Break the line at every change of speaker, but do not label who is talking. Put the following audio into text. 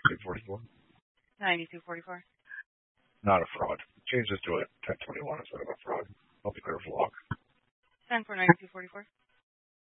244.
9244.
Not a fraud. Change this to a 1021 instead of a fraud. Multi-clear vlog.
10 for 9244.